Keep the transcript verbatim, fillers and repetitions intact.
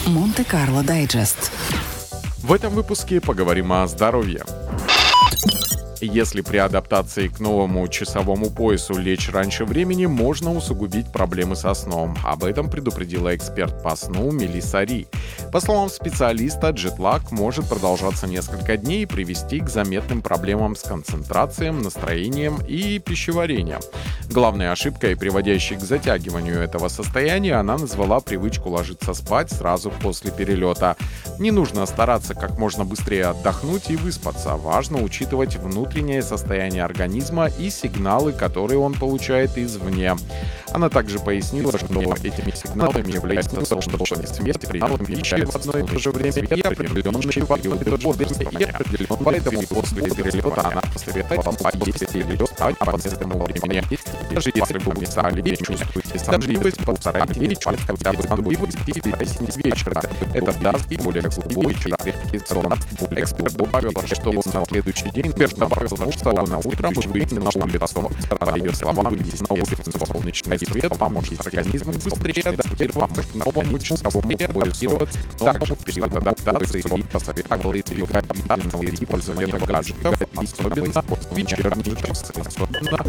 Монте-Карло Дайджест. В этом выпуске поговорим о здоровье. Если при адаптации к новому часовому поясу лечь раньше времени, можно усугубить проблемы со сном. Об этом предупредила эксперт по сну Мелисса Ри. По словам специалиста, джетлаг может продолжаться несколько дней и привести к заметным проблемам с концентрацией, настроением и пищеварением. Главной ошибкой, приводящей к затягиванию этого состояния, она назвала привычку ложиться спать сразу после перелета. Не нужно стараться как можно быстрее отдохнуть и выспаться. Важно учитывать внутреннее состояние организма и сигналы, которые он получает извне. Она также пояснила, что этими сигналами являются солнечный свет, прием пищи в одно и то же время и определенные периоды бодрости. Поэтому после перелета она посоветовала поесть или спать по местному времени. Даже если вы устали и чувствуете сонливость, постарайтесь спать хотя бы сонливость и с вечера. Это даст более глубокий крепкий сон. Эксперт добавил, что на следующий день добавил, что на утром вы не должны быть сон. По ее словам, выйти на улицу солнечный свет поможет организму быстрее адаптироваться к новому часовому поясу. Также в период адаптации и посоветовал избегать длительного использования гаджетов, особенно в вечерние часы. Особенно